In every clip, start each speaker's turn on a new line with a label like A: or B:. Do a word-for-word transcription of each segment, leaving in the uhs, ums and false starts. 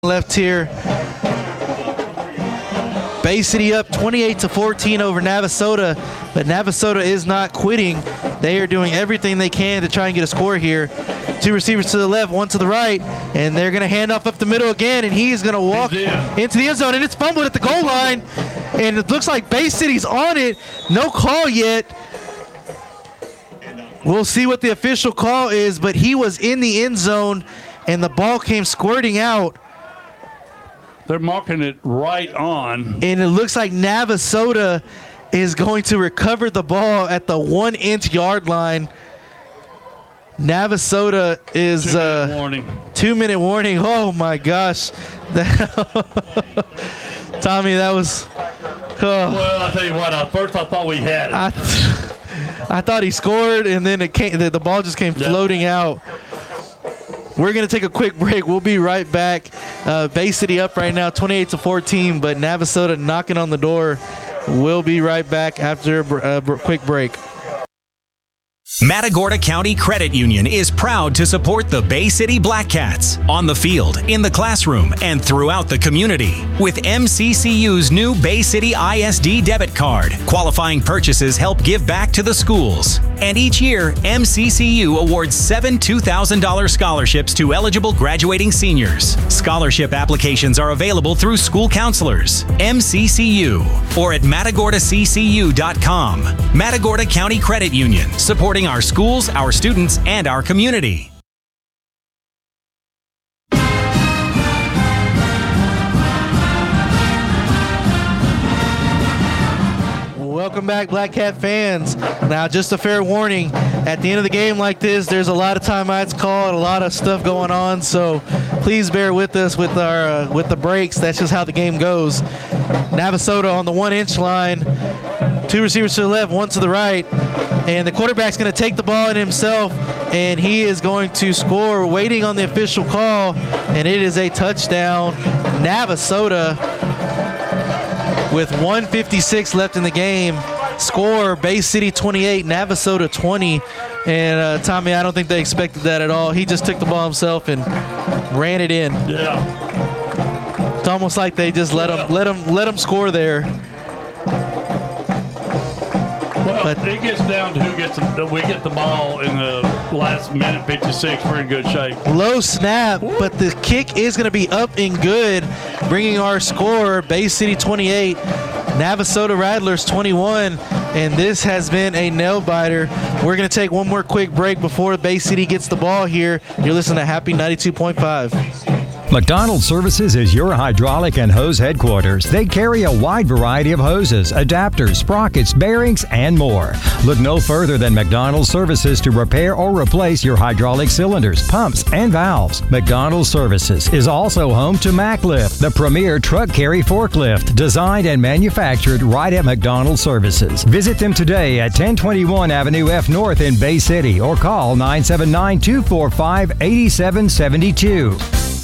A: left here. Bay City up twenty-eight to fourteen over Navasota, but Navasota is not quitting. They are doing everything they can to try and get a score here. Two receivers to the left, one to the right, and they're going to hand off up the middle again, and he's going to walk into the end zone, and it's fumbled at the goal line, and it looks like Bay City's on it. No call yet. We'll see what the official call is, but he was in the end zone, and the ball came squirting out.
B: They're marking it right on.
A: And it looks like Navasota is going to recover the ball at the one-inch yard line. Navasota is
B: two-minute
A: uh,
B: warning.
A: Two-minute warning. Oh, my gosh. Tommy, that was... Oh.
B: Well, I'll tell you what. At first, I thought we had it.
A: I, th- I thought he scored, and then it came, the, the ball just came floating yep. out. We're going to take a quick break. We'll be right back. Uh, Bay City up right now, twenty-eight to fourteen, but Navasota knocking on the door. We'll be right back after a br- quick break.
C: Matagorda County Credit Union is proud to support the Bay City Black Cats on the field, in the classroom, and throughout the community. With M C C U's new Bay City I S D debit card, qualifying purchases help give back to the schools. And each year, M C C U awards seven two thousand dollars scholarships to eligible graduating seniors. Scholarship applications are available through school counselors, M C C U, or at matagorda c c u dot com. Matagorda County Credit Union, supporting our schools, our students, and our community.
A: Welcome back, Black Cat fans. Now, just a fair warning, at the end of the game like this, there's a lot of timeouts called, a lot of stuff going on, so please bear with us with our uh, with the breaks. That's just how the game goes. Navasota on the one-inch line, two receivers to the left, one to the right, and the quarterback's going to take the ball in himself, and he is going to score, waiting on the official call, and it is a touchdown. Navasota, with one fifty-six left in the game, score Bay City twenty-eight, Navasota twenty. And uh, Tommy, I don't think they expected that at all. He just took the ball himself and ran it in.
B: Yeah.
A: It's almost like they just let him let him let him score there.
B: Well,
A: But
B: it gets down to who gets the, we get the ball in the last minute fifty-six. We're in good shape.
A: Low snap, but the kick is going to be up and good, bringing our score Bay City twenty-eight, Navasota Rattlers twenty-one, and this has been a nail biter. We're going to take one more quick break before Bay City gets the ball here. You're listening to Happy ninety-two point five.
D: McDonald Services is your hydraulic and hose headquarters. They carry a wide variety of hoses, adapters, sprockets, bearings, and more. Look no further than McDonald Services to repair or replace your hydraulic cylinders, pumps, and valves. McDonald Services is also home to MacLift, the premier truck carry forklift, designed and manufactured right at McDonald Services. Visit them today at ten twenty-one Avenue F North in Bay City or call nine seven nine, two four five, eight seven seven two.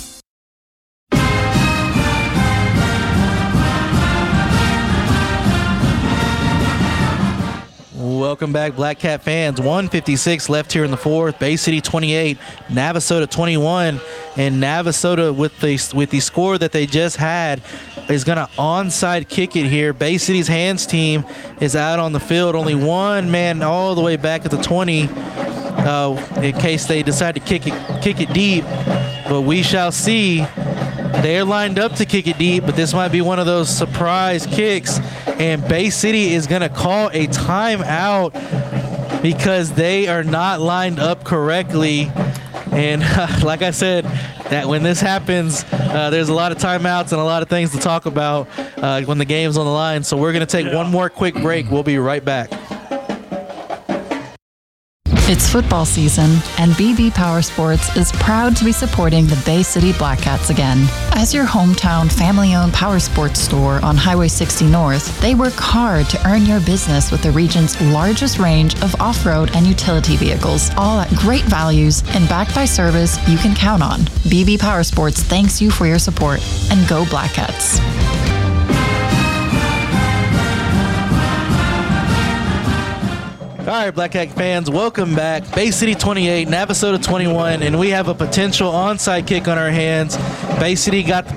A: Welcome back, Black Cat fans. one fifty-six left here in the fourth. Bay City twenty-eight, Navasota twenty-one, and Navasota with the with the score that they just had is going to onside kick it here. Bay City's hands team is out on the field. Only one man all the way back at the twenty, uh, in case they decide to kick it kick it deep. But we shall see. They're lined up to kick it deep, but this might be one of those surprise kicks. And Bay City is going to call a timeout because they are not lined up correctly. And uh, like I said, that when this happens, uh, there's a lot of timeouts and a lot of things to talk about uh, when the game's on the line. So we're going to take
B: yeah.
A: one more quick break. We'll be right back.
E: It's football season, and B B Power Sports is proud to be supporting the Bay City Black Cats again. As your hometown family-owned power sports store on Highway sixty North, they work hard to earn your business with the region's largest range of off-road and utility vehicles, all at great values and backed by service you can count on. B B Power Sports thanks you for your support, and go Black Cats.
A: right, Black Cat fans, welcome back. Bay City twenty-eight, Navasota twenty-one, and we have a potential onside kick on our hands. Bay City got the